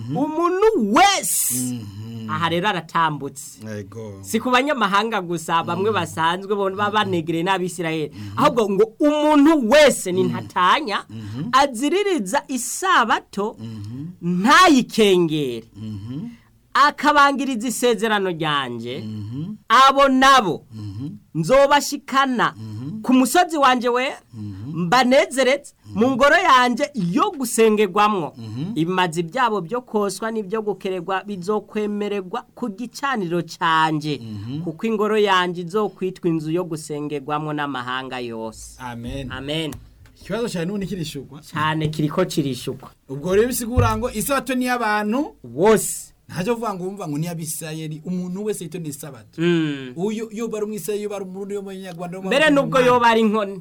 umuntu wese aha rero aratambutse Yego. si ku banyamahanga gusa bamwe basanzwe baba banegereye n'abisirayeli ahubwo ngo umuntu wese ni ntatanya aziririza isabato ntayikengere akabangiriza isezerano ryanje abo nabo nzobashikana ku musozi wanje we mbanezeretse mu ngoro yanje yo gusengerwamwo ibimazi byabo byo koswa n'ibyo gukererwa bizokwemererwa ku gicaniro canje kuko ingoro yanje izokwitwa inzu yo gusengerwamwo n'amahanga yose. Amen. Amen. Ikibazo cyane n'ubundi kirishukwa cyane kiriko kirishukwa. Ubwo rero bisigura ngo isabato ni y'abantu bose ntaje uvuga ngo umva ngo ni y'Abisirayeli umuntu wese yitondera isabato. Uyo yo bari umwisirayeli yo bari umurundi yo munyarwanda mbere nubwo yo bari inkone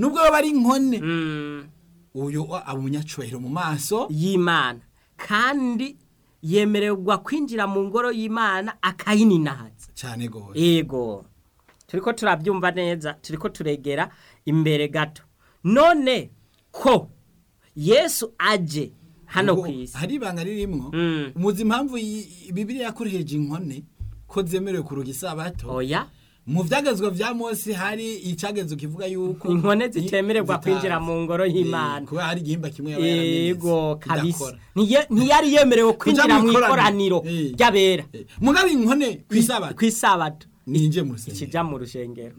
uyo abunyacwahiro mu maso y'Imana kandi yemererwa kwinjira mu ngoro y'Imana akayininahaza cyane gose. Yego turiko turabyumva neza turiko turegera imbere gato none ko Yesu aje hano kwisi hari ibanga ririmwo umuzi impamvu Bibiliya yakoresheje inkone ko zemerewe kuruga isabato. Oya mu vyagezwe vya Mose hari icagezwe kivuga yuko inkone zitemererwa kwinjira mu ngoro y'Imana kuba hari igihimba kimwe yabaye yego kabisa ntiyari yemerewe kwinjira mu ikoraniro ry'abera mugabe inkone kwisabato ninje mu rusengero ikija mu rushengero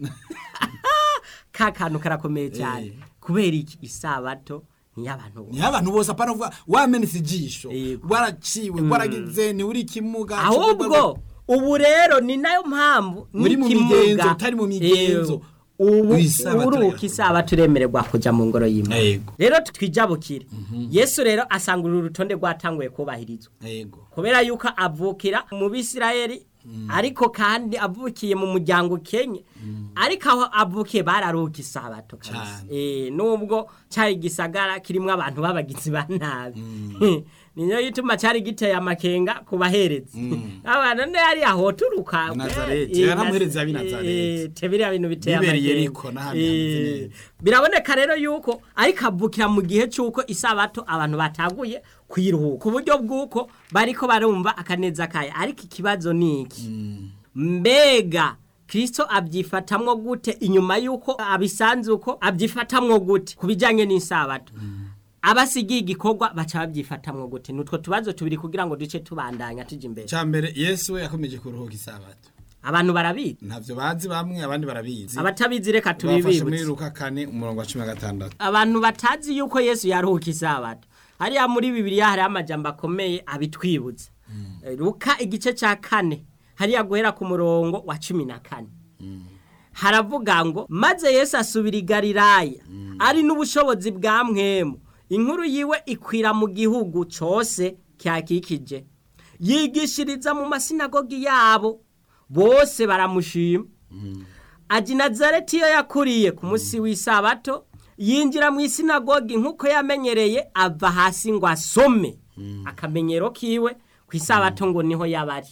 kakantu karakomeye cyane kubera iki isabato ni abantu bose apana vuga wamenetse ijisho waraciwe waragize ni uri kimuga ahubwo ubu rero ni nayo mpamvu muri mu migenzo utari mu migenzo uruhuka isabato uremererwa kuja mu ngoro y'Imana. Rero twijabukire Yesu rero asangura urutonde rwatanguye kubahirizwa kubera yuko avukira mu Bisirayeli ariko kandi avukiye mu muryango Kenya ariko aho avukiye bararuhuka isabato kabisa nubwo cyari gisagara kirimo abantu babagizi ba nabi niyo yituma cyari giteye amakenga kubahereza abana ne yari aho turuka Nazareti yaramuhereza abi Nazareti tebira bintu biteye amakenga biraboneka rero yuko ariko avukira mu gihe cyuko isabato abantu bataguye kwiruhuka ku buryo bwuko bariko barumva akaneza kaye ariko ikibazo niki mbega Kristo abyifatamwo gute inyuma yuko abisanze uko abyifatamwo gute kubijanye n'isabato abasigiye igikorwa baca babyifatamwo gute nutwo tubazo tubiri kugira ngo duce tubandanya tuje imbere. Cyambere Yesu yakomeje kuruhuka isabato abantu barabizi ntavyo bazi bamwe abandi barabizi abatabizi reka tubibibutse muri Luka 4:16 abantu batazi yuko Yesu yaruhuka isabato hariya muri Bibiliya hari amajambo akomeye abitwibutsa Luka igice cya 4 hariya guhera ku murongo wa 14 haravuga ngo maze Yesu asubira i Galilaya ari n'ubushobozi bwa mwemu inkuru yiwe ikwira mu gihugu cyose cyakikije yigishiriza mu masinagogi yabo bose baramushima aji Nazareti yo yakuriye ku munsi w'isabato yinjira mu isinagogi nkuko yamenyereye ava hasi ngo asome akamenyero kiwe ku isabato ngo niho yabari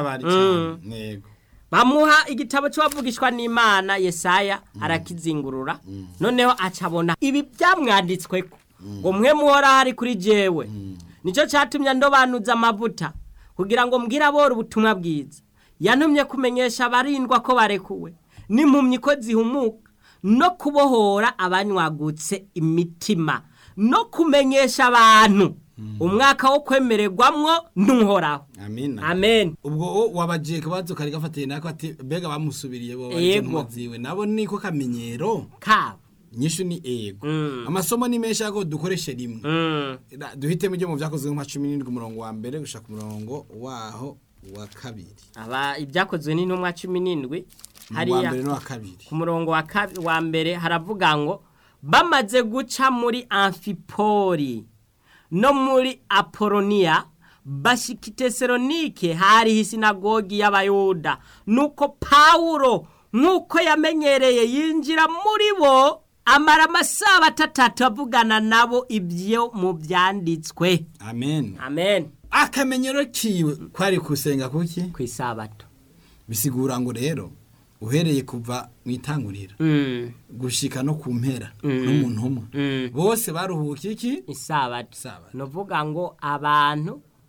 nego bamuha igitabo cy'abavugishwa n'Imana Yesaya arakizingurura noneho acabona ibi byamwanditsweko ngo mwe muhora hari kuri jewe nico cyatumye ndobanuza amavuta kugira ngo mbwira bora ubutumwa bwiza yantumye kumenyesha abarindwa ko barekuwe n'impumyi ko zihumuka no kubohora abanywagutse imitima no kumenyesha abantu umwaka wo kwemererwamwo ntuhoraho. Amen. Ubwo wabagiye kabazo kari gafatiye nako ati bega bamusubiriye bo baziwe nabo niko kamenyero kabo nyishu ni ego amasomo ni menshi yako dukoreshe rimwe duhite mu byo mu byakozwe mu 17 umurongo wa mbere gushaka umurongo waho wa kabiri aba ibyakozwe ni ntumwa 17 hariya ku murongo wa mbere haravuga ngo bamaze guca muri Amfipoli no muri Apolonia bashika Tesalonike hari isinagogi y'abayuda nuko Paulo nkuko yamenyereye yinjira muri bo amara amasaha 3 avugana nabo ibyo mu byanditswe. Amen. Akamenyero kiwe kwari kusenga kuki ku isabato bisigura ngo rero uhereye kuva mwitangurira gushika no kumpera n'umuntu umwe bose baruhuka iki isabato novuga ngo abantu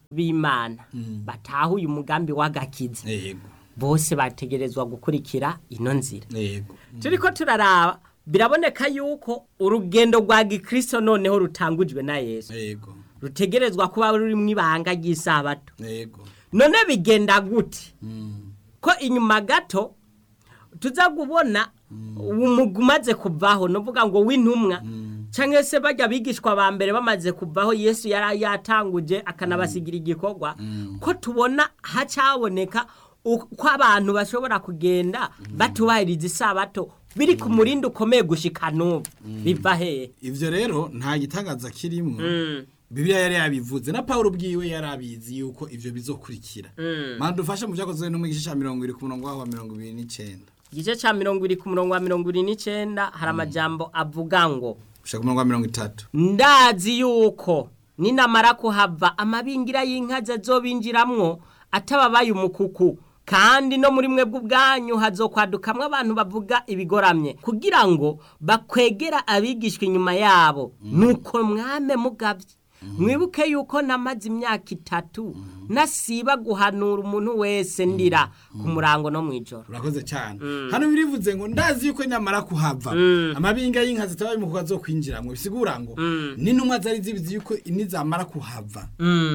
b'Imana batahuye umugambi w'agakiza yego bose bategerezwa gukurikira ino nzira yego turiko turaraba biraboneka yuko urugendo rwa gikristo noneho rutangujwe na Yesu yego rutegerezwa kuba ruri mu ibanga ry'isabato yego none bigenda gute ko inyuma gato tuza kubona umugumaze kuvaho novuga ngo w'intumwa canke se bajya bigishwa ba mbere bamaze kuvaho Yesu yari yatanguje akanabasigira igikorwa ko tubona hacaboneka uko abantu bashobora kugenda batubahiriza isabato biri ku murindi ukomeye gushika n'ubu biva hehe ivyo rero nta gitangaza kirimo Bibiliya yari yabivuze na Paulo bwiwe yarabizi yuko ivyo bizokurikira mandufashe mu byakozwe no mu gice cya 20 ku murongo wa 29 igice cya 20 ku murongo wa 29 hari amajambo avuga ngo ushaka ku murongo wa 30 ndazi yuko ninamara kuhava amabingira y'inkaza zobinjiramwo atababaye umukuku kandi no muri mwe bw'ubwanyu hazokwadukamwe abantu bavuga ibigoramye kugira ngo bakwegera abigishwa inyuma yabo nuko mwame mugavye mwibuke yuko namaze imyaka 3 nasiba guhanura umuntu wese ndira ku murango no mwijoro urakoze cyane hano birivuze ngo ndazi yuko nyamara kuhava amabinga y'inkazi tabaye mu kuzo kwinjiramwe bisigura ngo n'intumwa zari zibizi yuko inizamara kuhava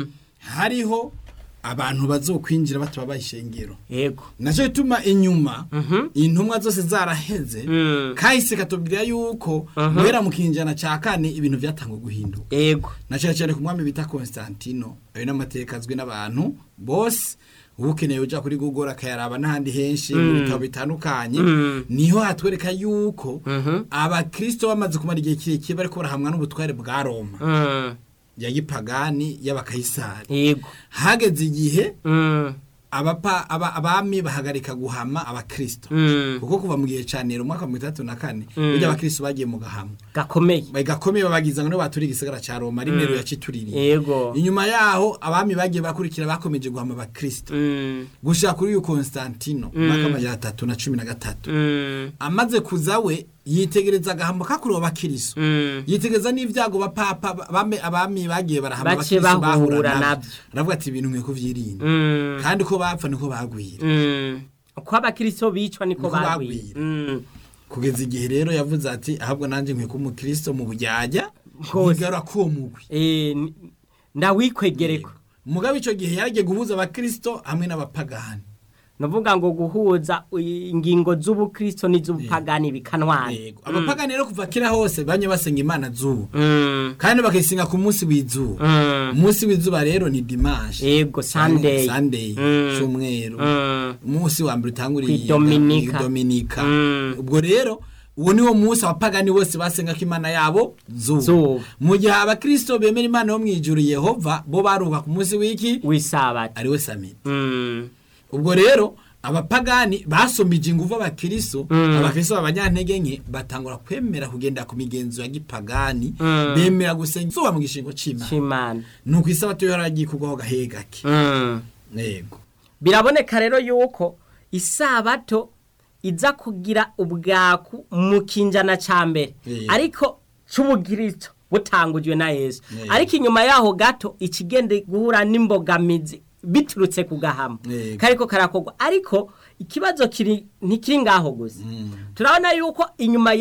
hariho abantu bazokwinjira batuba bayishengero yego naco bituma inyuma intumwa zose zaraheze kahise katubwira yuko mwera mukinjana ca kane ibintu byatangwa guhinduka yego naco cyane ku mwami bita Constantino ayo n'amateka azwi n'abantu bose ubukeneye uja kuri Google akayaraba n'ahandi henshi mu bitabo bitandukanye niho hatwereka yuko abakristo bamaze kumara igihe kirekire bariko barahamwa n'ubutware bwa Roma ya gipagani y'abakayisari yego hageze igihe abami bahagarika guhama abakristo kuko kuva mu gihe cyane mu mwaka wa 34 bijya abakristo bagiye mu gahama gakomeye babagiza ngo baturi igisagara ca Roma rimero ya cituriri yego inyuma yaho abami bagiye bakurikira bakomeje guhama abakristo gushaka kuri Constantino mwaka wa 313 amaze kuzawe yitegereza agahamba kakuru abakristo yitegereza n'ivyago bapapa abami bagiye barahama abakristo bahura nabyo aravuga ati ibintu mwe kuvyirinda kandi ko bapfa niko bagwira uko abakristo bicwa niko bagwira kugeza igihe rero yavuze ati ahabwo nanje nkwe ko umukristo mu bujyajya kugara ko mugwi ndawikwegereko mugabe ico gihe yagiye guhuza abakristo hamwe n'abapagani navuga ngo guhuza ingingo z'ubukristo n'iz'ubupagani bikanwana abapagani rero kuva kira hose banye basenga imana zuba kandi bakisinga ku munsi w'izuba umunsi w'izuba rero ni dimanche yego Sunday cyumweru umunsi wa mbere utanguriye Dominika ubwo rero uwo niwo munsi abapagani bose basenga ko imana yabo zuba mu gihe abakristo bemera imana yo mwijuru Yehova bo baruka ku munsi w'isabato ari we Samedi ubwo rero abapagani basomije inguvu abakristo abakristo abanyantege nke batangura kwemera kugenda ku migenzo ya gipagani bemera gusenga zuba mu gishingo c'Imana nuko isabato yaragiye kugwaho gahegake yego biraboneka rero yuko isabato iza kugira ubwaku mu kinjana ca mbere ariko c'ubugirito butangujwe na Yesu ariko inyuma yaho gato ikigende guhura n'imbogamizi biturutse kugahama kariko karakogwa ariko ikibazo ntikiri ngaho gusa turabona yuko inyuma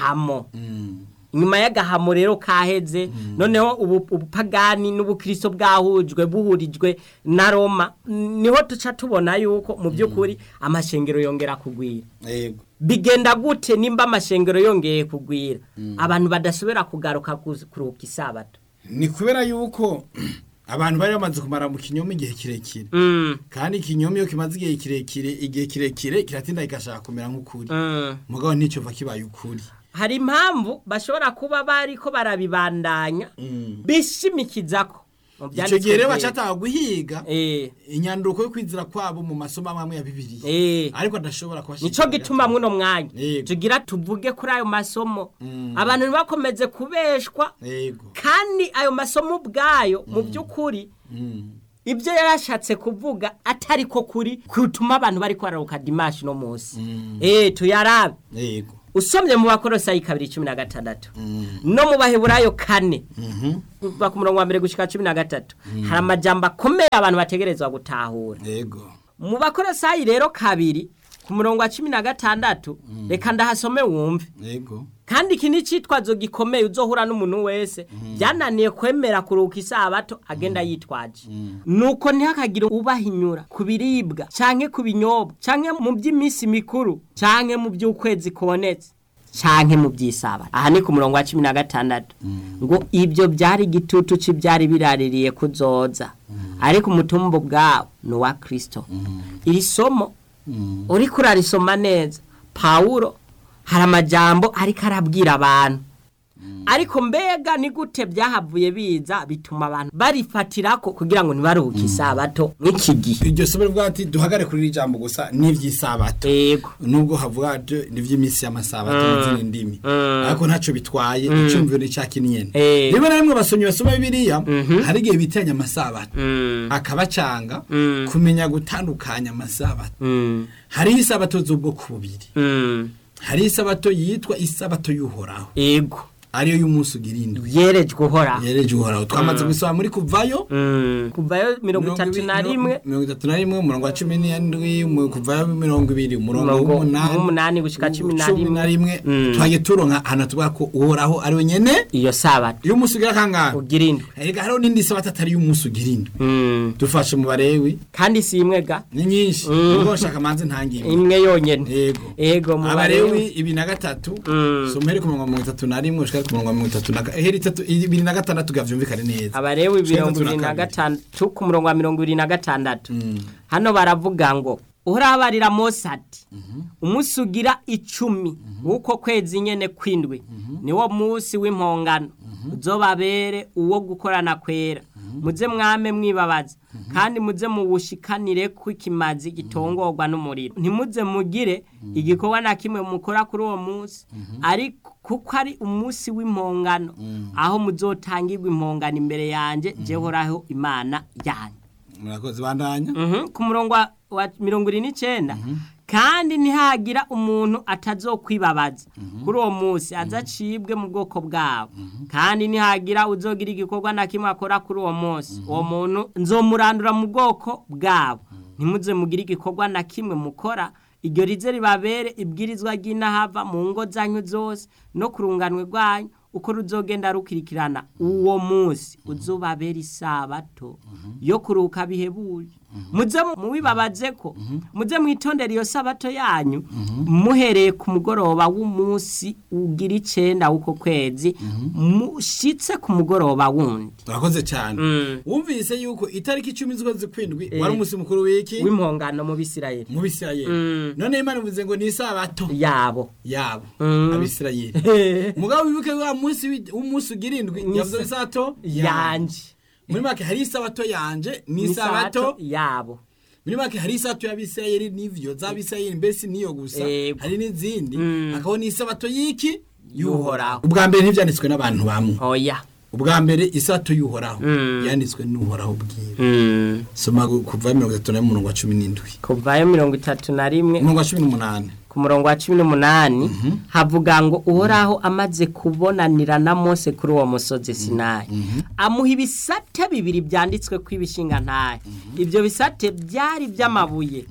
y'agahamo rero kaheze noneho ubupagani n'ubukristo bwahujwe buhurijwe na Roma niho tuca tubona yuko mu by'ukuri amashengero yongera kugwira bigenda gute nimba amashengero yongeye kugwira abantu badasubira kugaruka kuruka isabato ni kubera yuko abantu bari bamaze kumara mu kinyoma igihe kirekire kandi ikinyoma iyo kimaze igihe kirekire kiratinda igashaka kumera nk'ukuri mugabo nicyo va kibaye ukuri hari impamvu bashobora kuba bariko barabibandanya bishimikizako icyo gihe rero bacataha guhiga inyanduko yo kwizira kwabo mu masomo amwe ya Bibiliya ariko adashobora kubashika nico gituma muno mwanya tugira tuvuge kuri ayo masomo abantu bakomeze kubeshwa kandi ayo masomo ubwayo mu by'ukuri ibyo yarashatse kuvuga atari ko kuri kutuma abantu bari kwararuka dimanche no munsi tuyarabe usomye mu Bakolosayi 2:16 no mu Baheburayo 4 kuva ku murongo wa 1 gushika 13 hari amajambo akomeye abantu bategerezwa gutahura. Yego. Mu Bakolosayi rero 2 ku murongo wa 16 reka ndahasome wumve. Yego. Kandi iki ni citwazo gikomeye uzohura n'umuntu wese byananiye kwemera kuruka isabato agenda yitwaje. Nuko ntihakagira ubahinyura ku biribwa canke ku binyobwa canke mu by'imisi mikuru canke mu by'ukwezi kubonetse canke mu by'isabato. Aha ni ku murongo wa 16 ngo ibyo byari gitutu cy'ibyari biraririye kuzoza ariko umutumbo bwawo ni wa Kristo. Iri somo uri kurarisoma neza Paulo hari amajambo ariko arabwira abantu ariko mbega ni gute byahavuye biza bituma abantu barifatirako kugira ngo ntibaruhuke isabato nk'iki gihe. Iryo somo rivuga ati duhagare kuri iri jambo gusa n'ivy'isabato. Yego. Nubwo havuga n'ivy'imisi y'amasabato n'izindi ndimi ariko ntaco bitwaye icyumviro ni cyakinyene. Niba narimwe basomye basoma Bibiliya hari igihe bitanya amasabato akabacanga kumenya gutandukanya amasabato. Hari isabato z'ubwoko bubiri. Hari isabato yitwa isabato y'Uhoraho. Yego. Ariyo y'umunsi ugirindwi. Yerejwe Uhoraho. Yerejwe Uhoraho. Twamaze gusoma muri Kuvayo. Kuvayo 31. 31 umurongo wa 17 Kuvayo 20 umurongo wa 8 gushika 11. Twaje turonka hana tuvuga ko Uhoraho ari wenyene iyo sabato. Y'umunsi ugira kangahe? Ugirindwi. Ega hariho n'indi sabato atari y'umunsi ugirindwi. Dufashe mu Barewi. Kandi si imwe ga. Ni nyinshi. Ngo nshaka manze ntangire. Imwe yonyene. Yego. Yego mu Barewi 23. Somere ku murongo wa 31 ku murongo wa 26 gavyumvikane neza. Abarewi 25 ku murongo wa 26. Hano baravuga ngo urabarira Mose ati umunsi ugira 10 uko kwezi nyene kwindwi niwo munsi w'impongano uzobabere uwo gukorana kwera muze mwame mwibabaza kandi muze mubushikanire ku ikimazi gitongorwa n'umuriro ntimuze mugire igikorwa na kimwe mukora kuri uwo munsi ariko kuko ari umunsi w'impongano aho muzotangirwa impongano imbere yanje Jehoraho Imana yanyu. Murakoze bandanya. Ku murongo wa 29 kandi ntihagira umuntu atazokwibabaza kuri uwo munsi azacibwe mu bwoko bwabo kandi ntihagira uzogira igikorwa na kimwe akora kuri uwo munsi uwo muntu nzomurandura mu bwoko bwabo ntimuze mugira igikorwa na kimwe mukora iryo rize ribabere ibwirizwa ry'inahava mu ngo zanyu zose no kurunganwe rwanyu uko ruzogenda rukirikirana uwo munsi uzobabera isabato yo kuruka bihebuye muze mubibabaze ko muze mwitondera iyo sabato yanyu muhereye ku mugoroba w'umunsi ugira 9 uko kwezi mushitse ku mugoroba wundi. Turakoze cyane. Wumvise yuko itariki 10 z'ukwezi kwindwi wari umunsi mukuru w'iki w'impongano mu Bisirayeli. Mu Bisirayeli. None Imana ivuze ngo ni isabato yabo Abisirayeli. Mugabo bibuke wa umunsi ugirindwi yavuze isabato yanje. Muri make hari isabato yanje ni isabato yabo. Muri make hari isabato y'Abisirayeli n'ivyo z'Abisirayeli mbese niyo gusa hari n'izindi akabona isabato y'iki y'Uhoraho. Ubwa mbere ntivyanditswe n'abantu bamwe. Oya. Ubwa mbere isabato y'Uhoraho yanditswe n'Uhoraho bwiwe. Soma kuva 37 mu wa 17. Kuva 31 mu wa 18. Ku murongo wa 18 havuga ngo Uhoraho amaze kubonanira na Mose kuri uwo musozi Sinai amuha ibisate bibiri byanditswe kw'ibishinga ntaye ibyo bisate byari by'amabuye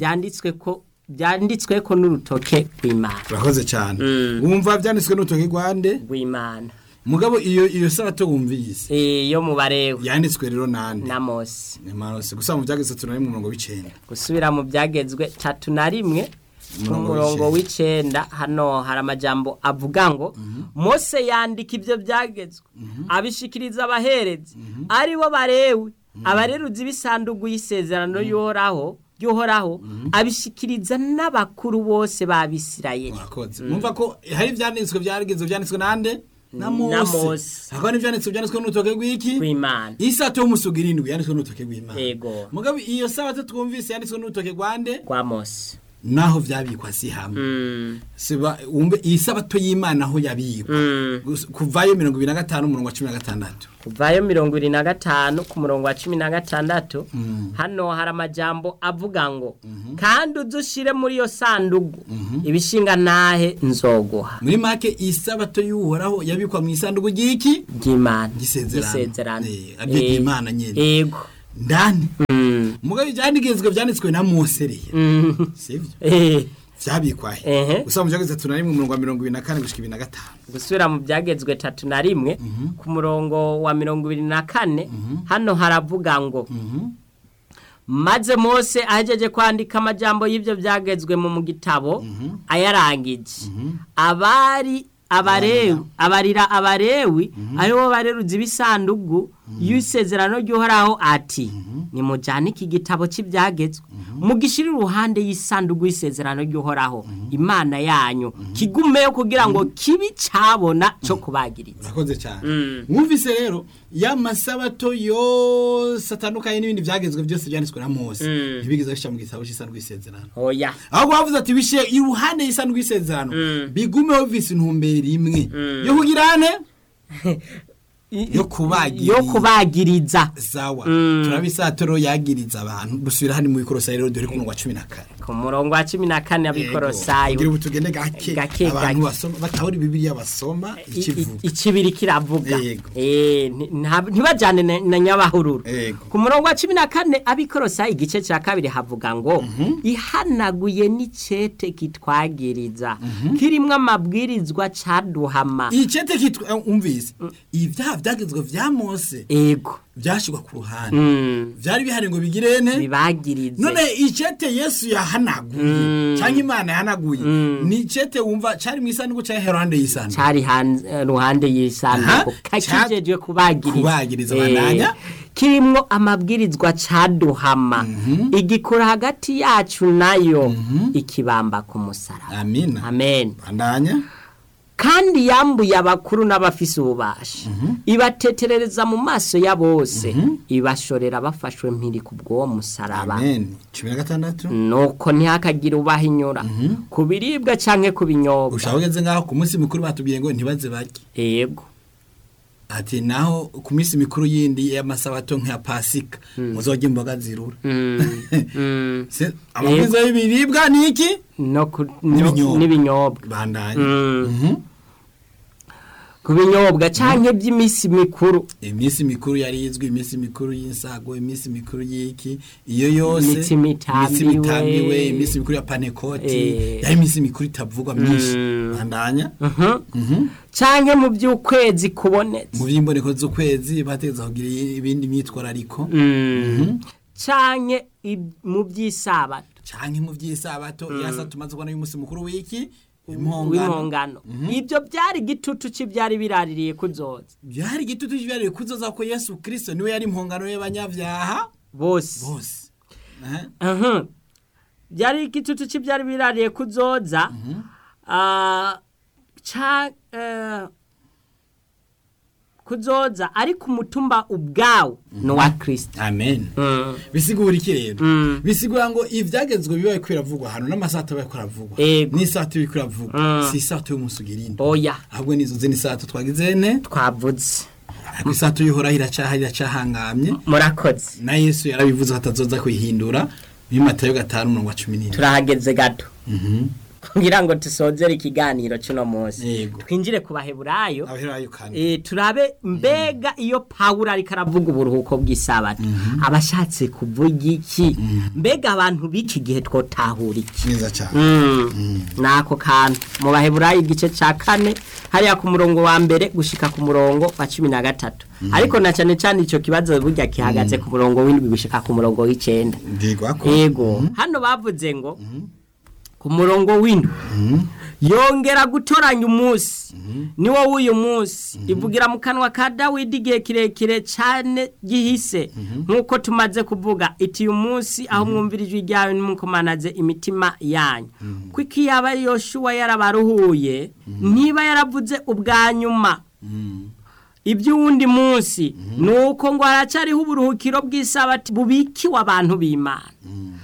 byanditswe ko n'urutoke rw'Imana. Urakoze cyane. Wumva byanditswe n'urutoke rw'Imana mugabo iyo sabato wumvise yo mu Barewi yanditswe rero nande na Mose gusa mu byagezwe 3 mu murongo w'9 gusubira mu byagezwe 3 ku murongo w'9 hano hari amajambo avuga ngo Mose yandika ibyo byagezwe abishikiriza abaherezi ari bo Barewi abareruzi bisandugu y'isezerano y'Uhoraho abishikiriza n'abakuru bose ba Bisirayeli. Mwumva ko hari byanditswe nande na Mose. Hakaba byanditswe n'urutoke rw'iki rw'Imana. Isabato y'umunsi ugirindwi yanditswe n'urutoke rw'Imana. Yego. Mugabo iyo sabato twumvise yanditswe n'urutoke rwande rwa Mose. naho vyabikwa si hamwe siba umbe isabato y'Imana aho yabikwa kuvayo 25 umurongo wa 16 kuvayo 25 ku murongo wa 16 hano hari amajambo avuga ngo kandi uzushire muri yo sandugu ibishinga nahe nzoguha muri make isabato y'Uhoraho yabikwa mu isandugu ry'iki ry'Imana gisezerano Imana nyene yego ndani mugabe byanditswe na Mose sivyo vyabikwahe gusa mu byageze 3 mu murongo wa 24 gushika 25 gusubira mu byagezwe 3 ku murongo wa 24 hano haravuga ngo maze Mose ahejeje kwandika amajambo y'ivyo byagezwe mu gitabo ayarangije abarewi aribo bareruza ibisandugu y'isezerano ry'Uhoraho ati nimujane iki gitabo cy'ibyagezwe mugishira uruhande y'isandugu y'isezerano ry'Uhoraho Imana yanyu kigumeyo kugira ngo kibi cabona cyo kubagiriza. Urakoze cyane. Mwumvise rero ya masabato yose atandukanye n'ibindi byagezwe byose byanditswe na Mose ntibigeze bisha mu gitabo cy'isandugu y'isezerano. Oya. Aho bavuze ati bishe iruhande y'isandugu y'isezerano bigumeho visi ntumbere imwe yo kugirane yo kubagiriza sawa turabisatoro yagiriza abantu dusubira hani mu bikorosayi rero dore ku murongo wa 14 ku murongo wa 14 abikorosayi kugira ubutugende gake abantu basoma batahuri Bibiliya basoma ikibiri kiravuga ntibajane na nyabahururu ku murongo wa 14 abikorosayi igice cya kabiri havuga ngo ihanaguye n'icete kitwagiriza kirimwe amabwirizwa caduhama icete umvise ivya byagezwe vya Mose ego byashigwa ku ruhande byari bihari ngo bigirene bibagirize none icete Yesu yahanaguye cyangwa Imana yahanaguye ni icete wumva cari mu isanduku cya Herande y'isanduku cari ruhande y'isanduku kakijejwe kubagiriza bananya kirimwo amabwirizwa caduhama igikora hagati yacu nayo ikibamba ku musaraba amen bandanya kandi yambuye abakuru n'abafise ububasha ibateterereza mu maso ya bose ibashorera bafashwe mpiri kubwo musaraba amen 16 nuko ntihakagira ubahinyura kubiribwa canke kubinyobwa ushageze ngaho ku munsi mukuru batubwiye ngo ntibaze barye yego ati naho ku minsi mikuru yindi y'amasabato nk'ya Pasika muzoge imboga zirura amabwiza y'ibiribwa niki n'ibinyobwa bandanye kubinyobwa canke by'imisi mikuru imisi mikuru yarizwe imisi mikuru y'insago imisi mikuru y'iki iyo yose imisi mitambiwe imisi mikuru ya Panekoti ya imisi mikuru itavugwa myinshi bandanya canke mu by'ukwezi kubonetse mu by'imboneko z'ukwezi bateza kugira ibindi myitwarariko canke mu by'isabato yasa tumaze kubona uyu musi mukuru w'iki impongano ibyo byari gitutu cy'ibyari biraririye kuzoza byari gitutu cy'ibyari kuzoza ko Yesu Kristo niwe yari impongano y'abanyabyaha bose byari gitutu cy'ibyari biraririye kuzoza kuzoza ariko umutumba ubwawo no wa Kristo amen bisigura iki rero bisigura ngo ivyagezwe bibaye kwiravugwa hano n'amasato baye kuravugwa n'isato bikuravugwa si isato y'umusugirinde oya ahubwo nizo zeni sato twagizene twavuze isato y'Uhoraho iracahangamye murakoze na Yesu yarabivuze atazoza kwihindura muri Matayo 5:14 turahageze gato kugira ngo tusozere ikiganiro cy'uno munsi twinjire ku baheburayo turabe mbega iyo Pawulo ariko aravuga uburuhuko bw'isabato abashatse kuvuga iki mbega abantu b'iki gihe twotahura iki neza cyane nako kantu mu baheburayo igice cya 4 hariya ku murongo wa mbere gushika ku murongo wa 13 ariko na cyane cyane ico kibazo burya kihagaze ku murongo w'indwi gushika ku murongo w'9 yego hano bavuze ngo ku murongo w'indwi yongera gutoranya umunsi niwo w'uyu munsi ivugira mu kanwa ka Dawidi igihe kirekire cyane gihise nk'uko tumaze kuvuga iti uyu munsi aho mwumvira ijwi ryawe nimukomanaze imitima yanyu kuko yaba Yoshua yarabaruhuye ntiba yaravuze ubwa nyuma iby'uwundi munsi nuko ngo haracariho uburuhukiro bw'isabati bubikiwe abantu b'Imana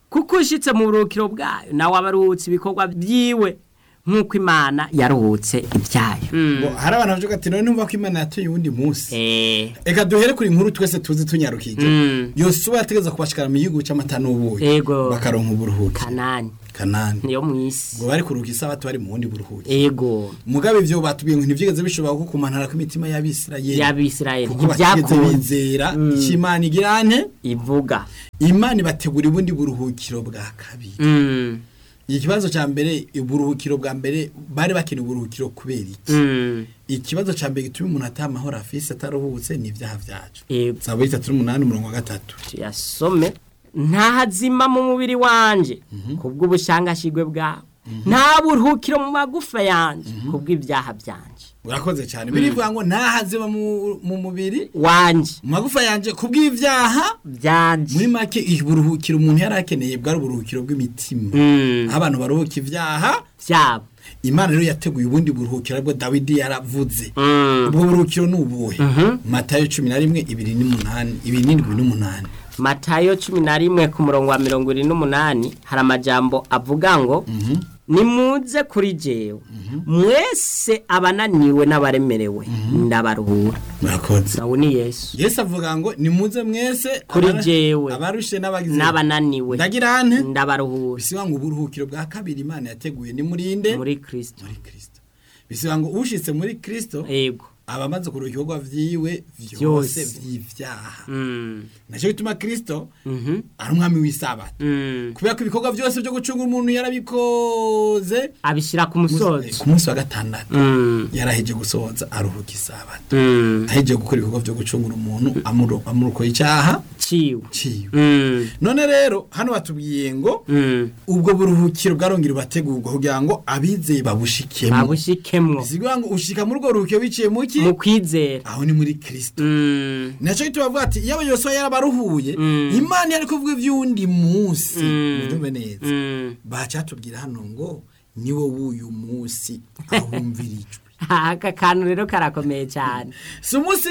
kuko ushitse mu buruhukiro bwayo nawe abaruhutse ibikorwa byiwe nk'uko Imana yaruhutse ibyayo. Hari abantu bavuga ati none numva ko Imana yatuye uwundi munsi. Eka duhere kuri inkuru twese tuzi tunyarukije. Yosuwa yategeza kubashikana mu gihugu cy'amata n'ubuyi. Bakaronka uburuhuko. Kanani. Niyo mwisi. Ngo bari kuruhuka isabato bari mu wundi buruhuko. Mugabe ivyo batubwiye ngo ntivyigeze bishobora ko kumanara ku mitima y'Abisirayeli. Ntibyakunzera Imana igirane ivuga. Imana ibategura ubundi buruhukiro bwa kabiri. Ikibazo ca mbere uburuhukiro bwa mbere bari bakeneye uburuhukiro kubera iki? Ikibazo ca mbere gituma umuntu atamahoro afise ataruhutse ni ivyaha vyacu. Zaburi 38:3. Yasome ntahazima mu mubiri wanje kubw'ubushangashigwe bwawe, nta buruhukiro mu magufa yanje kubw'ibyaha byanje. Urakoze cyane. Birivuga ngo ntahazima mu mubiri wanje, mu magufa yanje kubw'ibyaha byanje. Muri make uburuhukiro umuntu yarakeneye bwari uburuhukiro bw'imitima. Abantu baruhuka ibyaha byabo. Imana rero yateguye ubundi buruhukiro bwo Dawidi yaravuze. Ubwo buruhukiro n'ubuhe? Matayo 11:7-8. Matayo 11 ku murongo wa 28 hari amajambo avuga ngo nimuze kuri jewe mwese abananiwe n'abaremerewe ndabaruhura. Murakoze. Nawe ni Yesu. Yesu avuga ngo nimuze mwese kuri jewe abarushe n'abagize n'abananiwe ndagirane ndabaruhura. Bisiba ngo uburuhukiro bwa kabiri Imana yateguye ni murinde muri Kristo. Bisiba ngo ushitse muri Kristo abamaze kuruhukirwa vyiwe vyose vy'ivyaha. Naco bituma Kristo ari umwami w'isabato. Kubera ko ibikorwa byose byo gucunga umuntu yarabikoze abishira ku musozi. Ku munsi wa gatandatu yaraheje gusohoza aruhuka isabato. Aheje gukora ibikorwa byo gucunga umuntu amuruko icyaha ciwe. None rero hano batubwiye ngo ubwo buruhukiro bwarongera bategurwa kugira ngo abizeye babushikemo. Bisigura ngo ushika muri urwo ruhukiro biciye muki mu kwizera. Aho ni muri Kristo. Naco tubavuga ati yaba Yosuwa yarabaruhuye Imana yari kuvuga ivy'undi munsi. Mudumbe neza. Bacatubwira hano ngo niwo wuyu munsi ahumvirijwe. Aka kantu rero karakomeye cyane. Si umunsi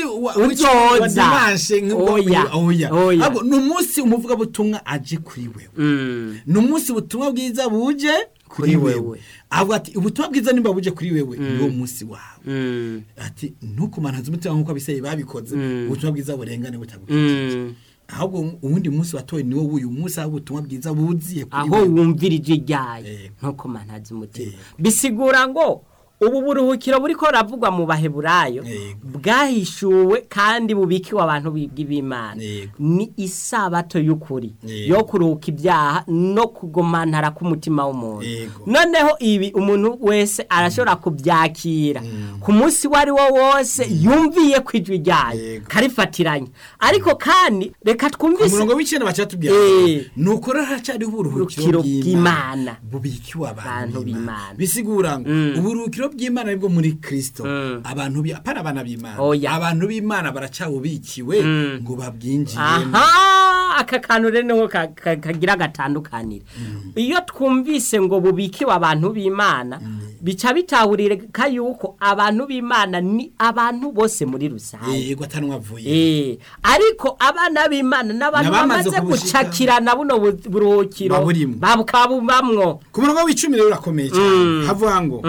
wa dimanche oya. Ahubwo ni umunsi umuvuga butumwa aje kuri wewe. Ni umunsi butumwa bwiza buje kuri wewe. Ahubwo ati ubutumwa bwiza nimba buje kuri wewe niwo munsi wawe. Ati ntukumanhaza umutima nkuko abiseye babikoze ubutumwa bwiza burengane butagukije. Ahubwo ubundi munsi watoye niwo wuyu munsi aho ubutumwa bwiza buziye kuri wewe. Aho wumvirije ryaye ntukumanhaza umutima. Bisigura ngo ubu buruhukiro buriko ravugwa mu Baheburayo bwahishuwe kandi bubikiwe abantu b'Imana. Ni isabato y'ukuri yo kuruhuka ibyaha no kugomantara k'umutima w'umuntu. Noneho ibi umuntu wese arashobora kubyakira ku munsi wari wo wose yumviye kwijwi ryayo karifatiranye. Ariko kandi reka twumvise umurongo w'icene bacatubwira nuko racari uburuhukiro bw'Imana bubikiwe abantu b'Imana. Bisigura ngo uburuhukiro bw'Imana nibwo muri Kristo. Abantu apana abana b'Imana. Abantu b'Imana baracawubikiwe ngo babwinjiremo. Aka kantu rero kagira gatandukanira. Iyo twumvise ngo bubikiwe abantu b'Imana bica bitahurire kayuko abantu b'Imana ni abantu bose muri rusange. Yego atanwavuye. Ariko abana b'Imana n'abantu bamaze gucakirana buno buruhukiro babukabumamwo. Ku murongo w'icumi rero urakomeye cyane. Havuga ngo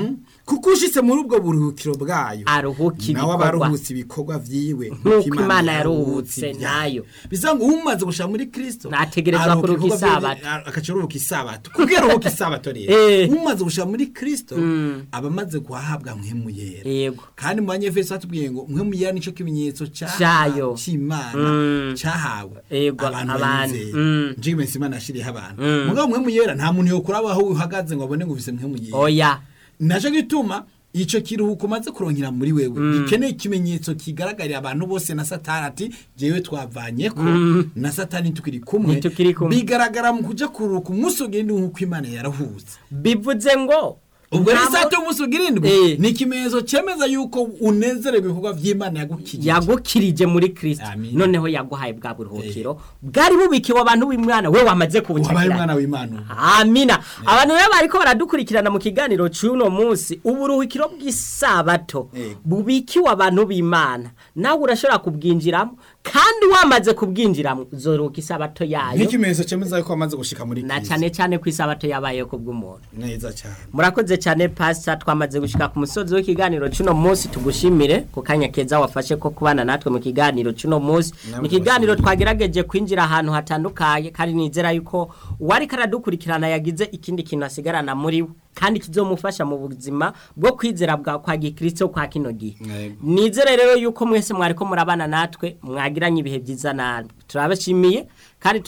kuko ushitse muri ubwo buruhukiro bwayo nawe abaruhutse ibikorwa vyiwe nk'uko Imana yaruhutse nayo. Bizango umaze gushira muri Kristo nategerezwa kuruhuka isabato akacuruhuka isabato. Kubwira ruhuka isabato rero umaze gushira muri Kristo abamaze guhabwa mpemu yera. Kandi mu Banyefeso atubwiye ngo mpemu yera nico kimenyetso cyayo cy'Imana cyahawe abantu banze. Njye Imana ashiriye abantu mugabo mpemu yera nta muntu yokuraba aho uhagaze ngo abone ngo ufise mpemu yera. Naje gituma ico kiruhuko maze kuronkira muri wewe gikeneye ikimenyetso kigaragarira abantu bose na Satani ati jewe twavanyeko na Satani tukiri kumwe bigaragara mu kuja kuruhuka umunsi ugende nkuko Imana yarahuze. Bivuze ngo ubwo risato umunsi ugirindwe ni kimenyetso cemeza yuko unezererwe ibikorwa vy'Imana yagukirije muri Kristo. Noneho yaguhaye bwa buruhukiro bwari bubikiwe abantu b'Imana we wamaze kubucakira umwana w'Imana. Amina. Abantu rero bariko baradukurikirana mu kiganiro cy'uno munsi uburuhukiro bw'isabato bubikiwe abantu b'Imana nawe urashobora kubwinjiramo kandi wamaze kubwinjiramo uzoruhuka isabato yayo n'ikimenyetso cyemeza ko wamaze gushika muri na cyane cyane ku isabato yabaye ko bw'umuntu neza cyane. murakoze cyane pastor, twamaze gushika ku musozi w'ikiganiro cuno munsi. Tugushimire ku kanya keza wafashe ko kubana natwe mu kiganiro cuno munsi. Ni kiganiro twagerageje kwinjira ahantu hatandukanye, kandi nizera yuko wari karadukurikirana yagize ikindi kintu asigarana muri we, kandi kizomufasha mu buzima bwo kwizera bwa kwa Gikristo kwa kino gihe. Nizere rero yuko mwese mwari ko murabana natwe mwagiranye ibihe byiza natwe. Turabashimiye kandi